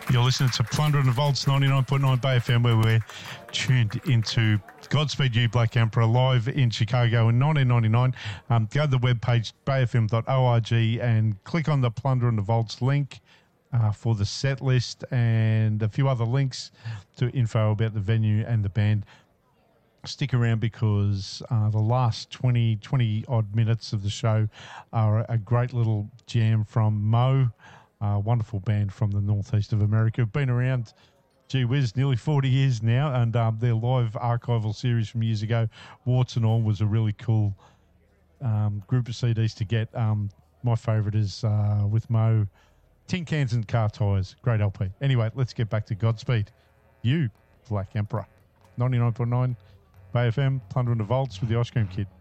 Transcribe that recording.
You're listening to Plunder and the Vaults, 99.9 Bay FM, where we're tuned into Godspeed You, Black Emperor, live in Chicago in 1999. Go to the webpage, bayfm.org, and click on the Plunder and the Vaults link for the set list and a few other links to info about the venue and the band. Stick around because the last 20-odd minutes of the show are a great little jam from Mo, a wonderful band from the northeast of America. Been around, gee whiz, nearly 40 years now, and their live archival series from years ago, Warts and All, was a really cool group of CDs to get. My favourite is with Mo, Tin Cans and Car Tyres. Great LP. Anyway, let's get back to Godspeed You, Black Emperor. 99.9 Bay FM, Plunder and the Vaults with the Ice Cream Kid.